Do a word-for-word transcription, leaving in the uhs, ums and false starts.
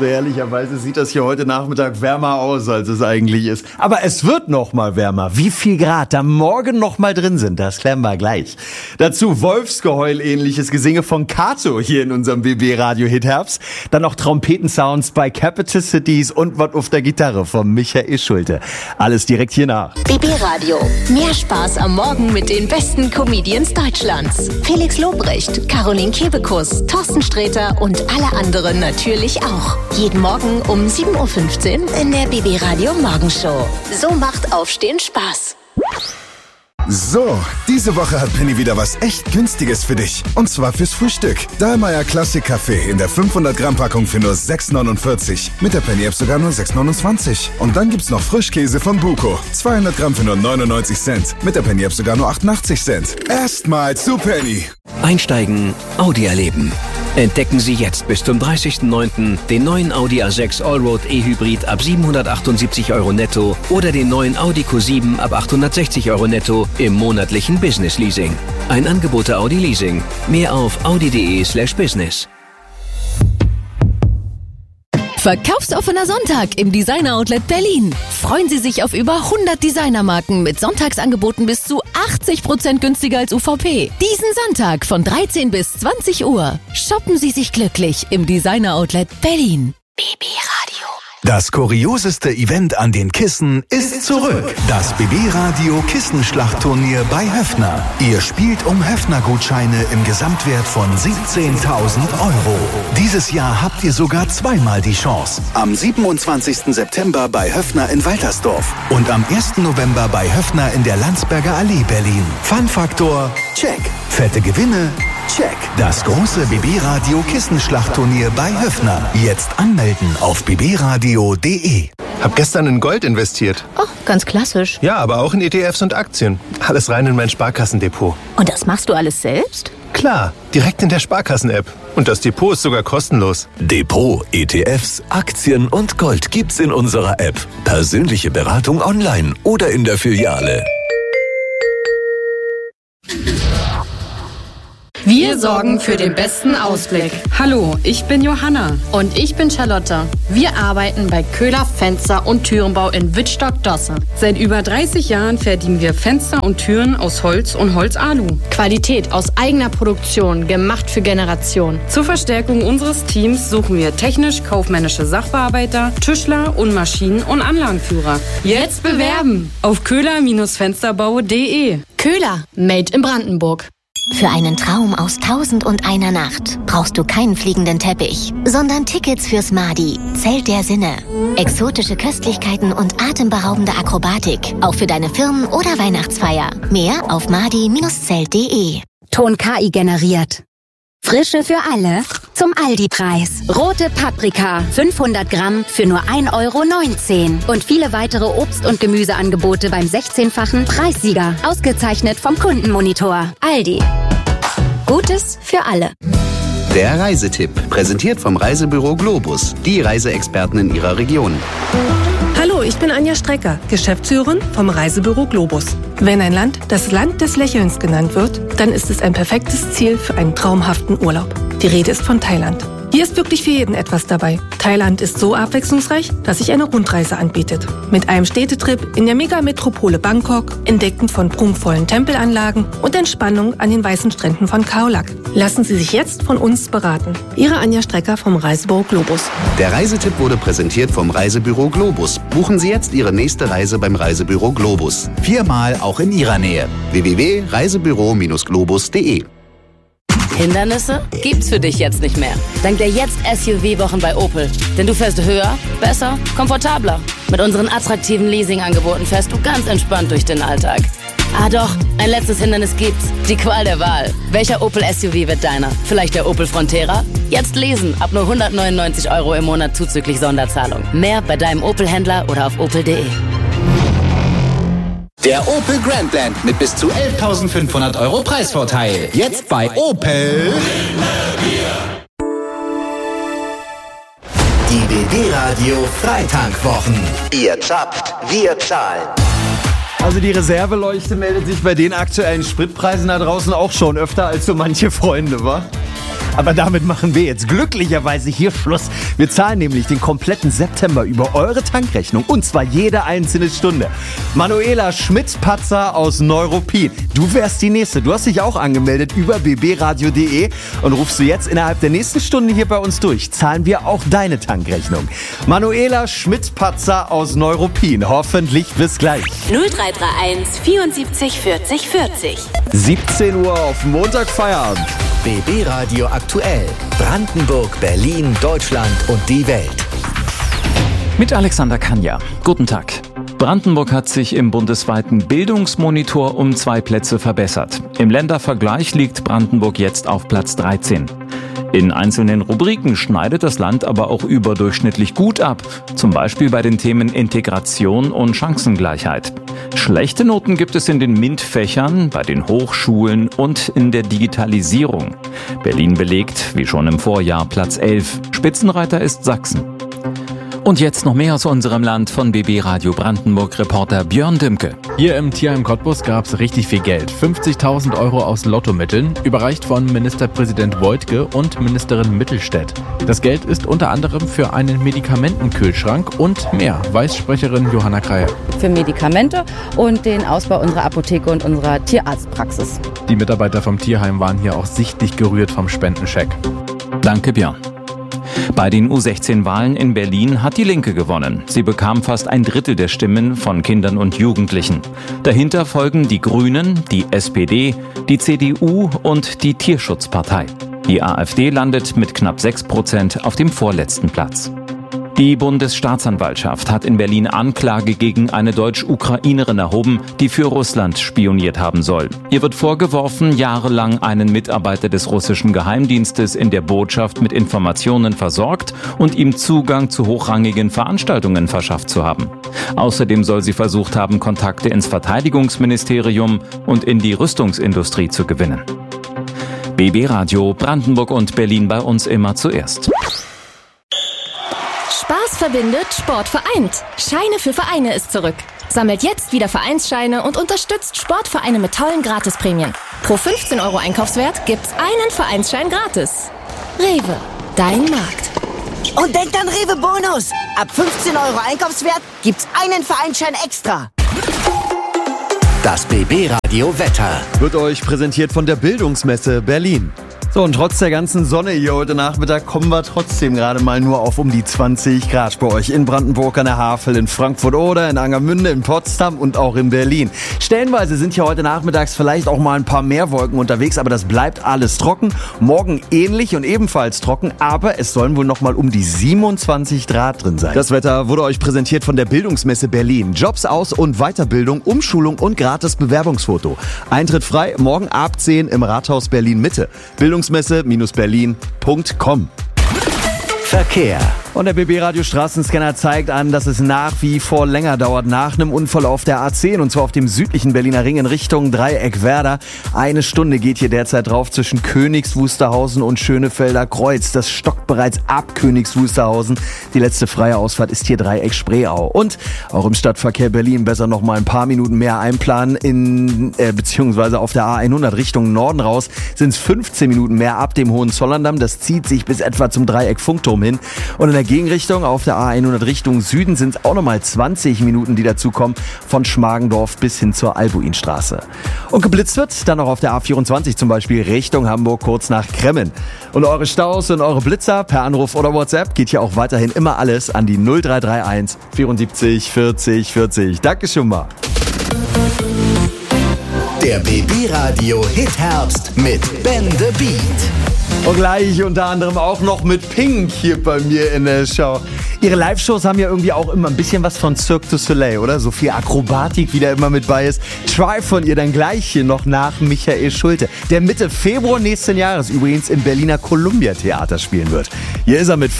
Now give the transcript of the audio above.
Also ehrlicherweise sieht das hier heute Nachmittag wärmer aus, als es eigentlich ist. Aber es wird noch mal wärmer. Wie viel Grad da morgen noch mal drin sind, das klären wir gleich. Dazu Wolfsgeheul-ähnliches Gesinge von Kato hier in unserem B B-Radio-Hit Herbst. Dann noch Trompetensounds bei Capital Cities und was auf der Gitarre von Michael Schulte. Alles direkt hier nach. B B-Radio. Mehr Spaß am Morgen mit den besten Comedians Deutschlands. Felix Lobrecht, Caroline Kebekus, Thorsten Sträter und alle anderen natürlich auch. Jeden Morgen um sieben Uhr fünfzehn in der B B-Radio Morgenshow. So macht Aufstehen Spaß. So, diese Woche hat Penny wieder was echt Günstiges für dich. Und zwar fürs Frühstück. Dahlmeier Classic Kaffee in der fünfhundert Gramm Packung für nur sechs neunundvierzig. Mit der Penny-App sogar nur sechs neunundzwanzig. Und dann gibt's noch Frischkäse von Buko. zweihundert Gramm für nur neunundneunzig Cent. Mit der Penny-App sogar nur achtundachtzig Cent. Erstmal zu Penny. Einsteigen, Audi erleben. Entdecken Sie jetzt bis zum dreißigsten neunten den neuen Audi A sechs Allroad E-Hybrid ab siebenhundertachtundsiebzig Euro netto oder den neuen Audi Q sieben ab achthundertsechzig Euro netto im monatlichen Business Leasing. Ein Angebot der Audi Leasing. Mehr auf audi.de slash business. Verkaufsoffener Sonntag im Designer Outlet Berlin. Freuen Sie sich auf über hundert Designermarken mit Sonntagsangeboten bis zu achtzig Prozent günstiger als U V P. Diesen Sonntag von dreizehn bis zwanzig Uhr. Shoppen Sie sich glücklich im Designer Outlet Berlin. B B-Radio. Das kurioseste Event an den Kissen ist zurück. Das B B-Radio Kissenschlachtturnier bei Höffner. Ihr spielt um Höffner-Gutscheine im Gesamtwert von siebzehntausend Euro. Dieses Jahr habt ihr sogar zweimal die Chance. Am siebenundzwanzigsten September bei Höffner in Waltersdorf und am ersten November bei Höffner in der Landsberger Allee Berlin. Fun-Faktor, check. Fette Gewinne, check. Das große B B-Radio Kissenschlachtturnier bei Höffner. Jetzt anmelden auf b b radio punkt d e. Hab gestern in Gold investiert. Oh, ganz klassisch. Ja, aber auch in E T Fs und Aktien. Alles rein in mein Sparkassendepot. Und das machst du alles selbst? Klar, direkt in der Sparkassen-App. Und das Depot ist sogar kostenlos. Depot, E T Fs, Aktien und Gold gibt's in unserer App. Persönliche Beratung online oder in der Filiale. Wir sorgen für den besten Ausblick. Hallo, ich bin Johanna. Und ich bin Charlotte. Wir arbeiten bei Köhler Fenster- und Türenbau in Wittstock-Dosse. Seit über dreißig Jahren fertigen wir Fenster und Türen aus Holz und Holzalu. Qualität aus eigener Produktion, gemacht für Generationen. Zur Verstärkung unseres Teams suchen wir technisch-kaufmännische Sachbearbeiter, Tischler und Maschinen- und Anlagenführer. Jetzt bewerben! Auf köhler Fensterbau punkt de. Köhler, made in Brandenburg. Für einen Traum aus Tausend und einer Nacht brauchst du keinen fliegenden Teppich, sondern Tickets fürs Madi, Zelt der Sinne. Exotische Köstlichkeiten und atemberaubende Akrobatik, auch für deine Firmen- oder Weihnachtsfeier. Mehr auf madi Bindestrich zelt punkt de. Ton K I generiert. Frische für alle zum Aldi-Preis. Rote Paprika, fünfhundert Gramm für nur ein Euro neunzehn. Und viele weitere Obst- und Gemüseangebote beim sechzehnfachen Preissieger. Ausgezeichnet vom Kundenmonitor. Aldi. Gutes für alle. Der Reisetipp, präsentiert vom Reisebüro Globus. Die Reiseexperten in Ihrer Region. Hallo, ich bin Anja Strecker, Geschäftsführerin vom Reisebüro Globus. Wenn ein Land das Land des Lächelns genannt wird, dann ist es ein perfektes Ziel für einen traumhaften Urlaub. Die Rede ist von Thailand. Hier ist wirklich für jeden etwas dabei. Thailand ist so abwechslungsreich, dass sich eine Rundreise anbietet. Mit einem Städtetrip in der Megametropole Bangkok, Entdecken von prunkvollen Tempelanlagen und Entspannung an den weißen Stränden von Khao Lak. Lassen Sie sich jetzt von uns beraten. Ihre Anja Strecker vom Reisebüro Globus. Der Reisetipp wurde präsentiert vom Reisebüro Globus. Buchen Sie jetzt Ihre nächste Reise beim Reisebüro Globus. Viermal auch in Ihrer Nähe. w w w punkt reisebüro globus punkt de. Hindernisse gibt's für dich jetzt nicht mehr. Dank der Jetzt S U V-Wochen bei Opel. Denn du fährst höher, besser, komfortabler. Mit unseren attraktiven Leasing-Angeboten fährst du ganz entspannt durch den Alltag. Ah doch, ein letztes Hindernis gibt's. Die Qual der Wahl. Welcher Opel S U V wird deiner? Vielleicht der Opel Frontera? Jetzt lesen, ab nur hundertneunundneunzig Euro im Monat zuzüglich Sonderzahlung. Mehr bei deinem Opel-Händler oder auf opel punkt de. Der Opel Grandland mit bis zu elftausendfünfhundert Euro Preisvorteil. Jetzt bei Opel. Die B B-Radio Freitank-Wochen. Ihr zapft, wir zahlen. Also die Reserveleuchte meldet sich bei den aktuellen Spritpreisen da draußen auch schon öfter als so manche Freunde, wa? Aber damit machen wir jetzt glücklicherweise hier Schluss. Wir zahlen nämlich den kompletten September über eure Tankrechnung und zwar jede einzelne Stunde. Manuela Schmidt-Patzer aus Neuruppin. Du wärst die Nächste. Du hast dich auch angemeldet über b b radio punkt d e und rufst du jetzt innerhalb der nächsten Stunde hier bei uns durch. Zahlen wir auch deine Tankrechnung. Manuela Schmidt-Patzer aus Neuruppin. Hoffentlich bis gleich. null drei drei eins vierundsiebzig vierzig vierzig. siebzehn Uhr auf Montag Feierabend. B B Radio aktuell. Brandenburg, Berlin, Deutschland und die Welt. Mit Alexander Kanja. Guten Tag. Brandenburg hat sich im bundesweiten Bildungsmonitor um zwei Plätze verbessert. Im Ländervergleich liegt Brandenburg jetzt auf Platz dreizehn. In einzelnen Rubriken schneidet das Land aber auch überdurchschnittlich gut ab, zum Beispiel bei den Themen Integration und Chancengleichheit. Schlechte Noten gibt es in den MINT-Fächern, bei den Hochschulen und in der Digitalisierung. Berlin belegt, wie schon im Vorjahr, Platz elf. Spitzenreiter ist Sachsen. Und jetzt noch mehr aus unserem Land von B B Radio Brandenburg-Reporter Björn Dümke. Hier im Tierheim Cottbus gab es richtig viel Geld. fünfzigtausend Euro aus Lottomitteln, überreicht von Ministerpräsident Woidke und Ministerin Mittelstädt. Das Geld ist unter anderem für einen Medikamentenkühlschrank und mehr, weiß Sprecherin Johanna Kreier. Für Medikamente und den Ausbau unserer Apotheke und unserer Tierarztpraxis. Die Mitarbeiter vom Tierheim waren hier auch sichtlich gerührt vom Spendenscheck. Danke, Björn. Bei den U sechzehn Wahlen in Berlin hat die Linke gewonnen. Sie bekam fast ein Drittel der Stimmen von Kindern und Jugendlichen. Dahinter folgen die Grünen, die S P D, die C D U und die Tierschutzpartei. Die AfD landet mit knapp sechs Prozent auf dem vorletzten Platz. Die Bundesstaatsanwaltschaft hat in Berlin Anklage gegen eine Deutsch-Ukrainerin erhoben, die für Russland spioniert haben soll. Ihr wird vorgeworfen, jahrelang einen Mitarbeiter des russischen Geheimdienstes in der Botschaft mit Informationen versorgt und ihm Zugang zu hochrangigen Veranstaltungen verschafft zu haben. Außerdem soll sie versucht haben, Kontakte ins Verteidigungsministerium und in die Rüstungsindustrie zu gewinnen. B B Radio Brandenburg und Berlin bei uns immer zuerst. Spaß verbindet, Sport vereint. Scheine für Vereine ist zurück. Sammelt jetzt wieder Vereinsscheine und unterstützt Sportvereine mit tollen Gratisprämien. Pro fünfzehn Euro Einkaufswert gibt's einen Vereinsschein gratis. Rewe, dein Markt. Und denkt an Rewe Bonus. Ab fünfzehn Euro Einkaufswert gibt's einen Vereinsschein extra. Das B B Radio Wetter wird euch präsentiert von der Bildungsmesse Berlin. So, und trotz der ganzen Sonne hier heute Nachmittag kommen wir trotzdem gerade mal nur auf um die zwanzig Grad bei euch in Brandenburg an der Havel, in Frankfurt oder in Angermünde, in Potsdam und auch in Berlin. Stellenweise sind hier heute nachmittags vielleicht auch mal ein paar mehr Wolken unterwegs, aber das bleibt alles trocken. Morgen ähnlich und ebenfalls trocken, aber es sollen wohl noch mal um die siebenundzwanzig Grad drin sein. Das Wetter wurde euch präsentiert von der Bildungsmesse Berlin. Jobs, Aus- und Weiterbildung, Umschulung und gratis Bewerbungsfoto. Eintritt frei, morgen ab zehn im Rathaus Berlin Mitte. Bildungsmesse Berlin punkt com. Verkehr. Und der B B Radio Straßenscanner zeigt an, dass es nach wie vor länger dauert nach einem Unfall auf der A zehn und zwar auf dem südlichen Berliner Ring in Richtung Dreieck Werder. Eine Stunde geht hier derzeit drauf zwischen Königs Wusterhausen und Schönefelder Kreuz. Das stockt bereits ab Königs Wusterhausen. Die letzte freie Ausfahrt ist hier Dreieck Spreeau. Und auch im Stadtverkehr Berlin besser noch mal ein paar Minuten mehr einplanen. In, äh, beziehungsweise auf der A hundert Richtung Norden raus sind es fünfzehn Minuten mehr ab dem Hohenzollerndamm. Das zieht sich bis etwa zum Dreieck Funkturm hin. Und in der Gegenrichtung auf der A hundert Richtung Süden sind es auch nochmal zwanzig Minuten, die dazukommen, von Schmargendorf bis hin zur Albuinstraße. Und geblitzt wird dann noch auf der A vierundzwanzig zum Beispiel Richtung Hamburg kurz nach Kremmen. Und eure Staus und eure Blitzer per Anruf oder WhatsApp geht hier auch weiterhin immer alles an die null drei drei eins vierundsiebzig vierzig vierzig. Danke schon mal. Der B B Radio Hit Herbst mit Ben the Beat. Und gleich unter anderem auch noch mit Pink hier bei mir in der Show. Ihre Live-Shows haben ja irgendwie auch immer ein bisschen was von Cirque du Soleil, oder? So viel Akrobatik, wie da immer mit bei ist. Try von ihr dann gleich hier noch nach Michael Schulte, der Mitte Februar nächsten Jahres übrigens im Berliner Columbia Theater spielen wird. Hier ist er mit